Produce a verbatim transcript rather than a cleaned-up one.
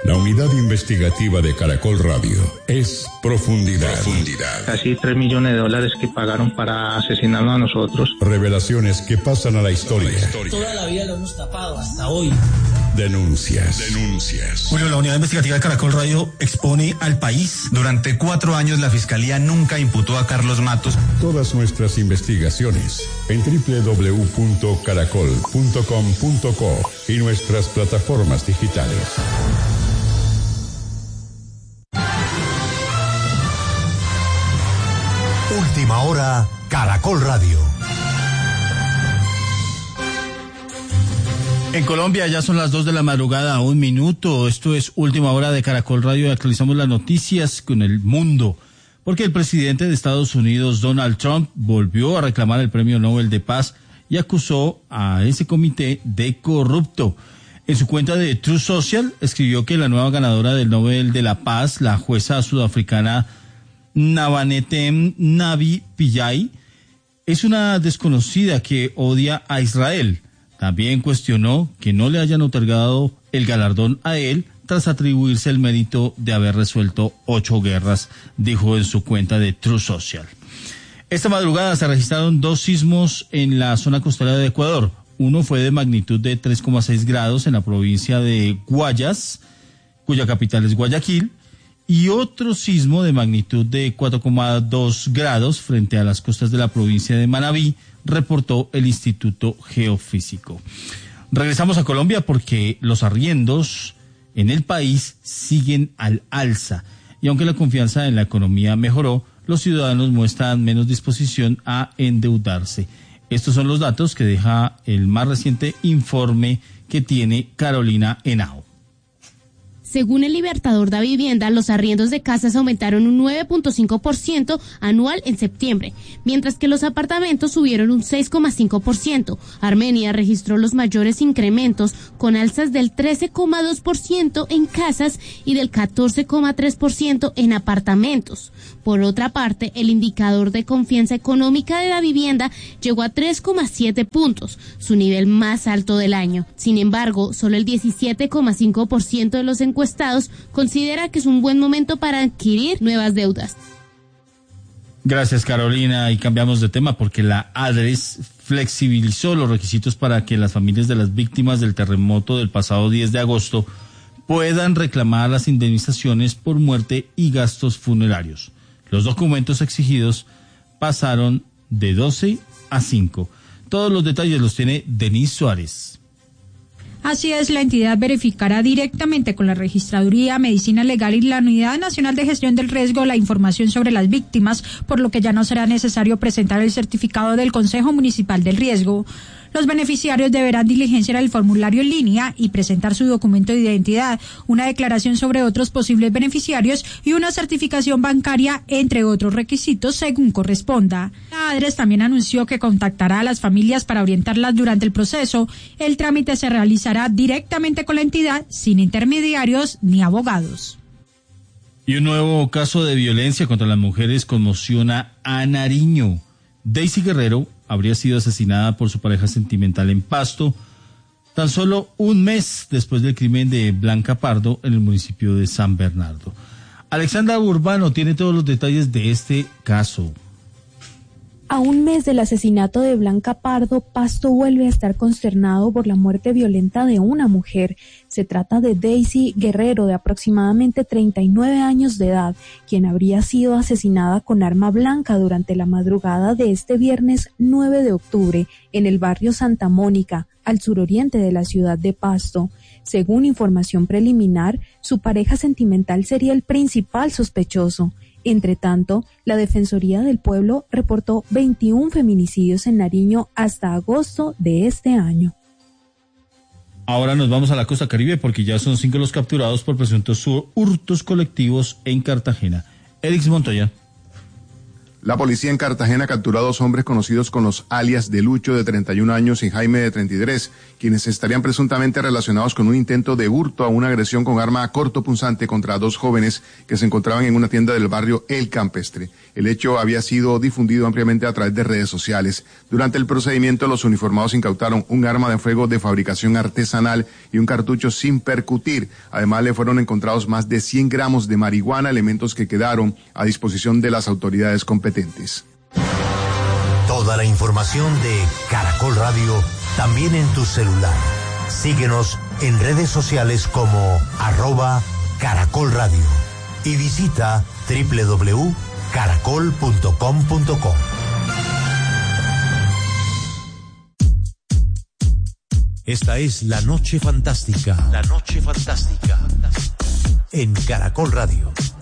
La unidad investigativa de Caracol Radio es Profundidad. Profundidad. Casi tres millones de dólares que pagaron para asesinarnos a nosotros. Revelaciones que pasan a la historia. Toda la vida lo hemos tapado hasta hoy. Denuncias. Denuncias. Bueno, la unidad investigativa de Caracol Radio expone al país. Durante cuatro años la Fiscalía nunca imputó a Carlos Matos. Todas nuestras investigaciones en doble u doble u doble u punto caracol punto com punto co y nuestras plataformas digitales. Última hora, Caracol Radio. En Colombia ya son las dos de la madrugada, un minuto. Esto es Última Hora de Caracol Radio y actualizamos las noticias con el mundo. Porque el presidente de Estados Unidos, Donald Trump, volvió a reclamar el Premio Nobel de Paz y acusó a ese comité de corrupto. En su cuenta de Truth Social escribió que la nueva ganadora del Nobel de la Paz, la jueza sudafricana Nabanetem Nabi Pillay, es una desconocida que odia a Israel. También cuestionó que no le hayan otorgado el galardón a él tras atribuirse el mérito de haber resuelto ocho guerras, dijo en su cuenta de Truth Social. Esta madrugada se registraron dos sismos en la zona costera de Ecuador. Uno fue de magnitud de tres coma seis grados en la provincia de Guayas, cuya capital es Guayaquil, y otro sismo de magnitud de cuatro coma dos grados frente a las costas de la provincia de Manabí, reportó el Instituto Geofísico. Regresamos a Colombia porque los arriendos en el país siguen al alza y aunque la confianza en la economía mejoró, los ciudadanos muestran menos disposición a endeudarse. Estos son los datos que deja el más reciente informe que tiene Carolina Henao. Según el Libertador da Vivienda, los arriendos de casas aumentaron un nueve punto cinco por ciento anual en septiembre, mientras que los apartamentos subieron un seis coma cinco por ciento. Armenia registró los mayores incrementos, con alzas del trece coma dos por ciento en casas y del catorce coma tres por ciento en apartamentos. Por otra parte, el indicador de confianza económica de la vivienda llegó a tres coma siete puntos, su nivel más alto del año. Sin embargo, solo el diecisiete coma cinco por ciento de los encuestados considera que es un buen momento para adquirir nuevas deudas. Gracias, Carolina, y cambiamos de tema porque la ADRES flexibilizó los requisitos para que las familias de las víctimas del terremoto del pasado diez de agosto puedan reclamar las indemnizaciones por muerte y gastos funerarios. Los documentos exigidos pasaron de doce a cinco. Todos los detalles los tiene Denise Suárez. Así es, la entidad verificará directamente con la Registraduría, Medicina Legal y la Unidad Nacional de Gestión del Riesgo la información sobre las víctimas, por lo que ya no será necesario presentar el certificado del Consejo Municipal del Riesgo. Los beneficiarios deberán diligenciar el formulario en línea y presentar su documento de identidad, una declaración sobre otros posibles beneficiarios y una certificación bancaria, entre otros requisitos, según corresponda. La ADRES también anunció que contactará a las familias para orientarlas durante el proceso. El trámite se realizará directamente con la entidad, sin intermediarios ni abogados. Y un nuevo caso de violencia contra las mujeres conmociona a Nariño. Daisy Guerrero habría sido asesinada por su pareja sentimental en Pasto, tan solo un mes después del crimen de Blanca Pardo en el municipio de San Bernardo. Alexandra Urbano tiene todos los detalles de este caso. A un mes del asesinato de Blanca Pardo, Pasto vuelve a estar consternado por la muerte violenta de una mujer. Se trata de Daisy Guerrero, de aproximadamente treinta y nueve años de edad, quien habría sido asesinada con arma blanca durante la madrugada de este viernes nueve de octubre en el barrio Santa Mónica, al suroriente de la ciudad de Pasto. Según información preliminar, su pareja sentimental sería el principal sospechoso. Entre tanto, la Defensoría del Pueblo reportó veintiún feminicidios en Nariño hasta agosto de este año. Ahora nos vamos a la costa Caribe porque ya son cinco los capturados por presuntos hurtos colectivos en Cartagena. Erix Montoya. La policía en Cartagena capturó a dos hombres conocidos con los alias de Lucho, de treinta y un años, y Jaime, de treinta y tres, quienes estarían presuntamente relacionados con un intento de hurto a una agresión con arma cortopunzante contra dos jóvenes que se encontraban en una tienda del barrio El Campestre. El hecho había sido difundido ampliamente a través de redes sociales. Durante el procedimiento, los uniformados incautaron un arma de fuego de fabricación artesanal y un cartucho sin percutir. Además, le fueron encontrados más de cien gramos de marihuana, elementos que quedaron a disposición de las autoridades competentes. Toda la información de Caracol Radio también en tu celular. Síguenos en redes sociales como arroba Caracol Radio y visita doble u doble u doble u punto caracol punto com punto co. Esta es La Noche Fantástica. La Noche Fantástica. En Caracol Radio.